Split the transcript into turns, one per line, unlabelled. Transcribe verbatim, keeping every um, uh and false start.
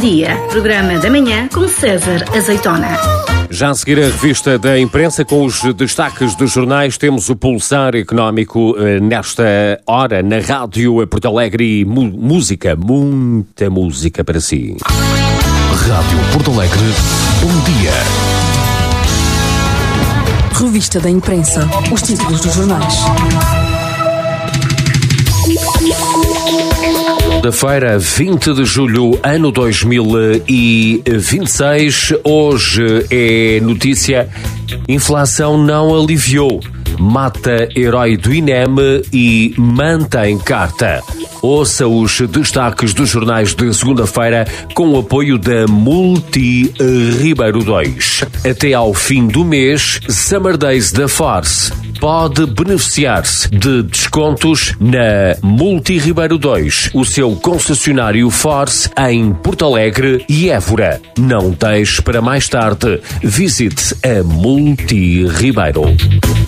Dia, programa da manhã com César Azeitona.
Já a seguir a revista da imprensa com os destaques dos jornais, temos o Pulsar Económico nesta hora na Rádio Porto Alegre e mu- música, muita música para si.
Rádio Porto Alegre, bom dia.
Revista da imprensa, os títulos dos jornais.
Segunda-feira, vinte de julho, ano dois mil e vinte e seis. Hoje é notícia: inflação não aliviou. Mata herói do INEM e mantém carta. Ouça os destaques dos jornais de segunda-feira com o apoio da Multi Ribeiro dois. Até ao fim do mês, Summer Days da Force pode beneficiar-se de descontos na Multi Ribeiro dois, o seu concessionário Force em Porto Alegre e Évora. Não deixe para mais tarde. Visite a Multi Ribeiro.